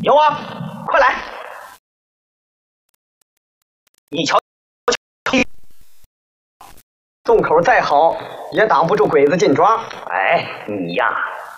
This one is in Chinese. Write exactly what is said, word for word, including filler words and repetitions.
有啊，快来！你瞧，洞口再好，也挡不住鬼子进抓。 哎，你呀，